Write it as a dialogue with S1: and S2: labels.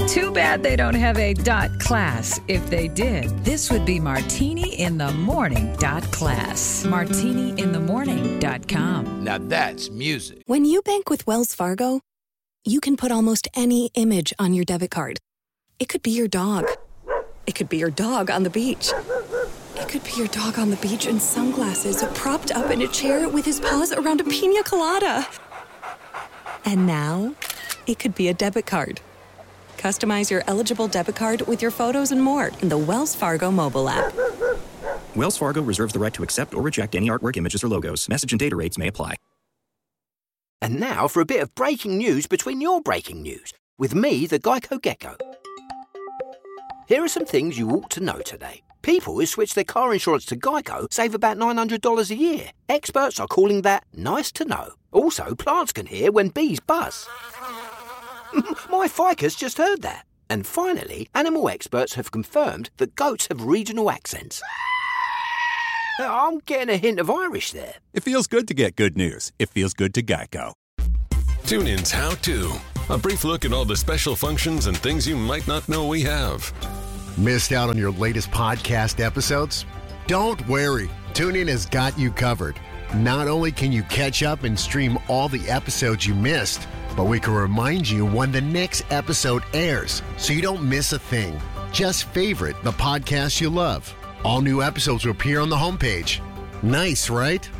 S1: Too bad they don't have a .class. If they did, this would be Martini in the Morning .class. MartiniInTheMorning.com.
S2: Now that's music.
S3: When you bank with Wells Fargo, you can put almost any image on your debit card. It could be your dog. It could be your dog on the beach. It could be your dog on the beach in sunglasses, propped up in a chair with his paws around a pina colada. And now, it could be a debit card. Customize your eligible debit card with your photos and more in the Wells Fargo mobile app.
S4: Wells Fargo reserves the right to accept or reject any artwork, images, or logos. Message and data rates may apply.
S5: And now for a bit of breaking news between your breaking news. With me, the Geico Gecko. Here are some things you ought to know today. People who switch their car insurance to Geico save about $900 a year. Experts are calling that nice to know. Also, plants can hear when bees buzz. My ficus just heard that. And finally, animal experts have confirmed that goats have regional accents. I'm getting a hint of Irish there.
S6: It feels good to get good news. It feels good to Geico.
S7: TuneIn's How To. A brief look at all the special functions and things you might not know we have.
S8: Missed out on your latest podcast episodes? Don't worry. TuneIn has got you covered. Not only can you catch up and stream all the episodes you missed, but we can remind you when the next episode airs so you don't miss a thing. Just favorite the podcast you love. All new episodes will appear on the homepage. Nice, right?